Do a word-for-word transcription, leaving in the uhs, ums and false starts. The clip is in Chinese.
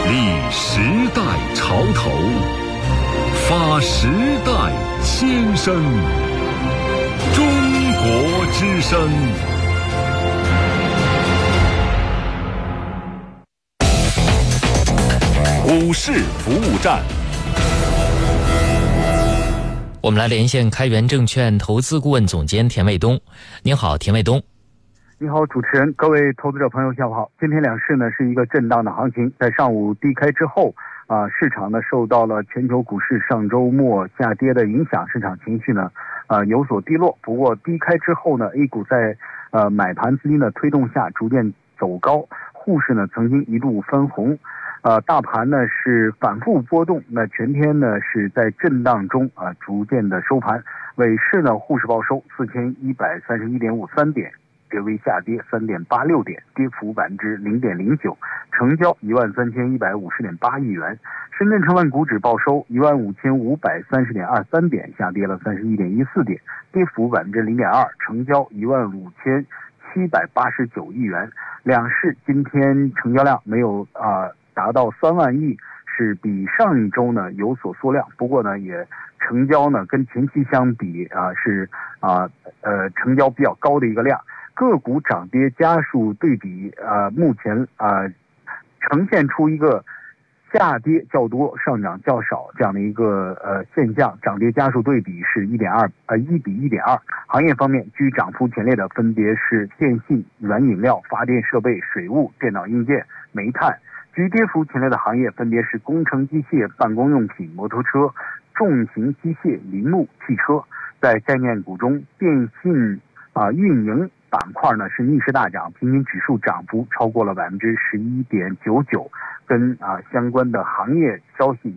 立时代潮头，发时代千声。中国之声。股市服务站。 我们来连线开源证券投资顾问总监田卫东。您好，田卫东。 你好，主持人，各位投资者朋友，下午好。今天两市呢是一个震荡的行情，在上午低开之后啊、呃，市场呢受到了全球股市上周末下跌的影响，市场情绪呢呃有所低落。不过低开之后呢 ，A 股在呃买盘资金的推动下逐渐走高，沪市呢曾经一度分红。呃，大盘呢是反复波动，那全天呢是在震荡中啊、呃、逐渐的收盘。尾市呢沪市报收四千一百三十一点五三点。略微下跌三点八六点，跌幅百分之零点零九，成交一万三千一百五十点八亿元。深圳成分股指报收一万五千五百三十点二三点，下跌了三十一点一四点，跌幅百分之零点二，成交一万五千七百八十九亿元。两市今天成交量没有啊、呃、达到三万亿，是比上一周呢有所缩量，不过呢也成交呢跟前期相比啊、呃、是啊 呃, 呃成交比较高的一个量。个股涨跌家数对比，呃，目前呃呈现出一个下跌较多、上涨较少这样的一个呃现象，涨跌家数对比是一点二，呃一比一点二。行业方面，居涨幅前列的分别是电信、软饮料、发电设备、水务、电脑硬件、煤炭；居跌幅前列的行业分别是工程机械、办公用品、摩托车、重型机械、林木、汽车。在概念股中，电信啊、呃、运营板块呢是逆势大涨，平均指数涨幅超过了百分之十一点九九，跟啊相关的行业消息